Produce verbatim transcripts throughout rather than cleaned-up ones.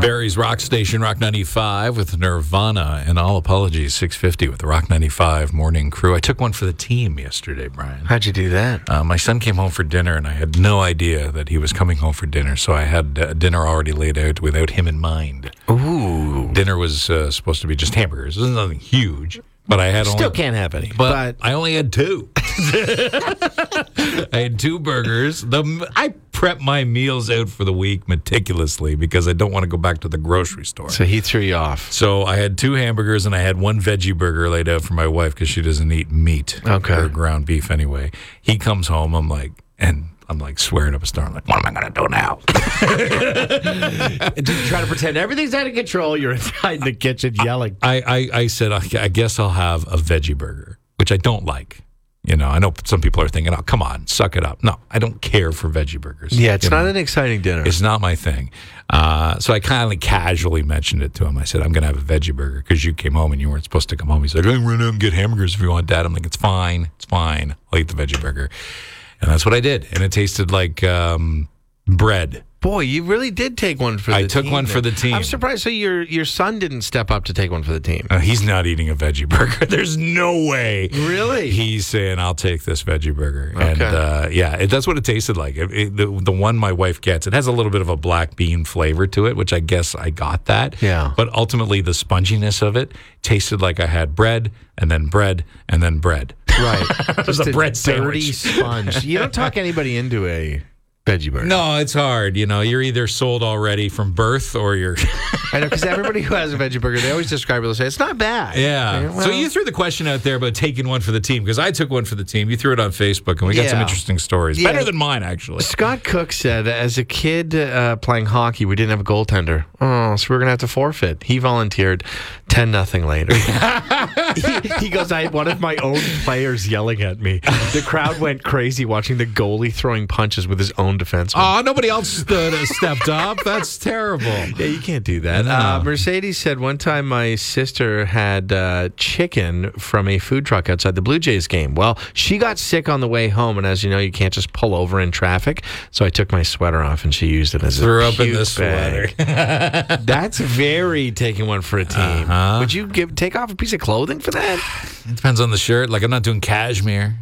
Barry's Rock Station, Rock ninety-five with Nirvana, and all apologies, six fifty with the Rock ninety-five morning crew. I took one for the team yesterday, Brian. How'd you do that? Uh, my son came home for dinner, and I had no idea that he was coming home for dinner, so I had uh, dinner already laid out without him in mind. Ooh. Dinner was uh, supposed to be just hamburgers. It was nothing huge, but I had Still only... can't have any. But, but I only had two. I had two burgers. The I prep my meals out for the week meticulously because I don't want to go back to the grocery store. So he threw you off. So I had two hamburgers and I had one veggie burger laid out for my wife because she doesn't eat meat okay. or ground beef anyway. He comes home. I'm like, and I'm like swearing up a storm. Like, what am I going to do now? Did you try to pretend everything's out of control? You're inside in the kitchen yelling. I, I, I said, I guess I'll have a veggie burger, which I don't like. You know, I know some people are thinking, oh, come on, suck it up. No, I don't care for veggie burgers. Yeah, it's you not know? an exciting dinner. It's not my thing. Uh, so I kind of casually mentioned it to him. I said, I'm going to have a veggie burger because you came home and you weren't supposed to come home. He's like, I can run out and get hamburgers if you want, Dad. I'm like, it's fine. It's fine. I'll eat the veggie burger. And that's what I did. And it tasted like um, bread. Boy, you really did take one for the I team. took one then. for the team. I'm surprised. So your your son didn't step up to take one for the team. Uh, he's not eating a veggie burger. There's no way. Really? He's saying, I'll take this veggie burger. Okay. And uh, yeah, it, that's what it tasted like. It, it, the, the one my wife gets, it has a little bit of a black bean flavor to it, which I guess I got that. Yeah. But ultimately, the sponginess of it tasted like I had bread and then bread and then bread. Right. Just a bread dirty sandwich. sponge. You don't talk anybody into a veggie burger. No, it's hard. You know, you're either sold already from birth or you're... I know, because everybody who has a veggie burger, they always describe it and say, it's not bad. Yeah. Well, so you threw the question out there about taking one for the team, because I took one for the team. You threw it on Facebook, and we got Yeah. some interesting stories. Yeah. Better than mine, actually. Scott Cook said, as a kid uh, playing hockey, we didn't have a goaltender. Oh, so we're going to have to forfeit. He volunteered ten nothing later. he, he goes, I had one of my own players yelling at me. The crowd went crazy watching the goalie throwing punches with his own defenseman. Oh, nobody else stood, uh, stepped up. That's terrible. Yeah, you can't do that. No. Uh, Mercedes said one time my sister had uh, chicken from a food truck outside the Blue Jays game. Well, she got sick on the way home, and as you know, you can't just pull over in traffic. So I took my sweter off, and she used it as Threw a up in puke the sweater. bag. That's very taking one for a team. Uh-huh. Would you give take off a piece of clothing for that? It depends on the shirt. Like, I'm not doing cashmere.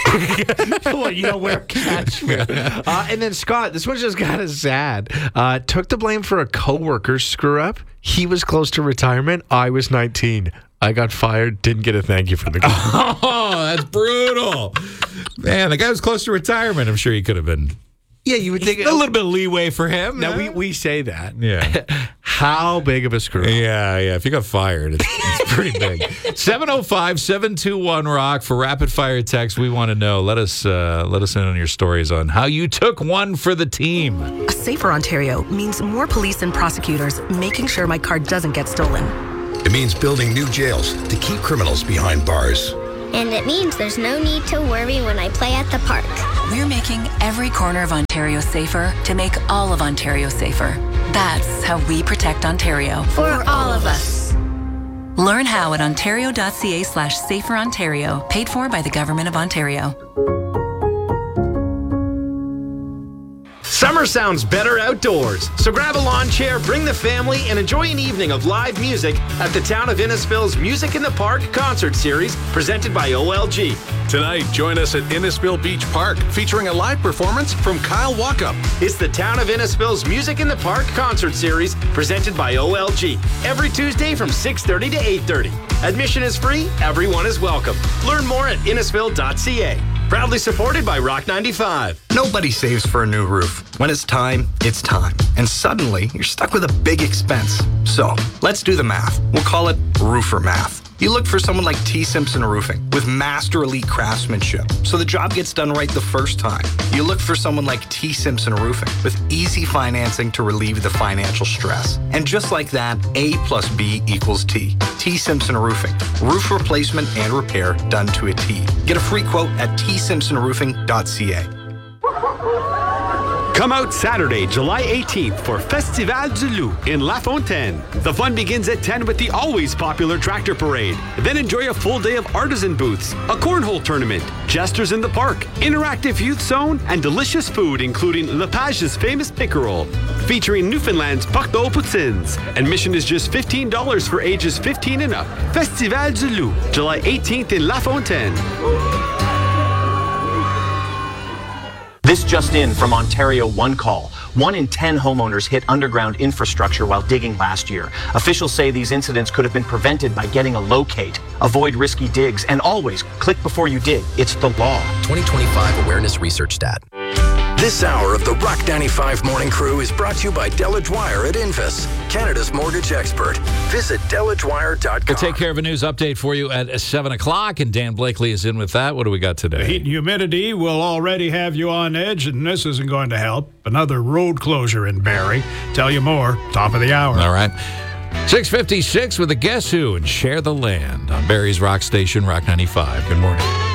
Well, you don't wear cashmere. Uh, and then Scott, this one's just kind of sad. Uh, took the blame for a coworker's screw up. He was close to retirement. I was nineteen. I got fired. Didn't get a thank you from the guy. Oh, that's brutal. Man, the guy was close to retirement. I'm sure he could have been. Yeah, you would think A little bit of leeway for him. Now huh? we, we say that. Yeah. How big of a screw up? Yeah, yeah. If you got fired, it's, it's pretty big. seven oh five, seven two one, ROCK for rapid fire text. We want to know. Let us uh, let us in on your stories on how you took one for the team. A safer Ontario means more police and prosecutors making sure my car doesn't get stolen. It means building new jails to keep criminals behind bars. And it means there's no need to worry when I play at the park. We're making every corner of Ontario safer to make all of Ontario safer. That's how we protect Ontario. For all of us. Learn how at ontario.ca slash safer Ontario, paid for by the Government of Ontario. Summer sounds better outdoors, so grab a lawn chair, bring the family, and enjoy an evening of live music at the Town of Innisfil's Music in the Park concert series presented by O L G. Tonight, join us at Innisfil Beach Park, featuring a live performance from Kyle Walkup. It's the Town of Innisfil's Music in the Park concert series presented by O L G. Every Tuesday from six thirty to eight thirty. Admission is free. Everyone is welcome. Learn more at innisfil dot c a. Proudly supported by Rock ninety-five. Nobody saves for a new roof. When it's time, it's time. And suddenly, you're stuck with a big expense. So, let's do the math. We'll call it roofer math. You look for someone like T. Simpson Roofing with master elite craftsmanship, so the job gets done right the first time. You look for someone like T. Simpson Roofing with easy financing to relieve the financial stress. And just like that, A plus B equals T. T. Simpson Roofing. Roof replacement and repair done to a T. Get a free quote at t simpson roofing dot c a. Come out Saturday, July eighteenth for Festival du Loup in La Fontaine. The fun begins at ten with the always popular tractor parade. Then enjoy a full day of artisan booths, a cornhole tournament, jesters in the park, interactive youth zone, and delicious food including Lepage's famous pickerel, featuring Newfoundland's Porte aux Poutines. Admission is just fifteen dollars for ages fifteen and up. Festival du Loup, July eighteenth in La Fontaine. This just in from Ontario One Call. One in ten homeowners hit underground infrastructure while digging last year. Officials say these incidents could have been prevented by getting a locate. Avoid risky digs and always click before you dig. It's the law. twenty twenty-five Awareness Research Stat. This hour of the Rock ninety-five Morning Crew is brought to you by Delage Wire at Invis, Canada's mortgage expert. Visit delage wire dot com. We'll take care of a news update for you at seven o'clock, and Dan Blakely is in with that. What do we got today? The heat and humidity will already have you on edge, and this isn't going to help. Another road closure in Barrie. Tell you more, top of the hour. All right. six fifty-six with a Guess Who and Share the Land on Barrie's Rock Station, Rock ninety-five. Good morning.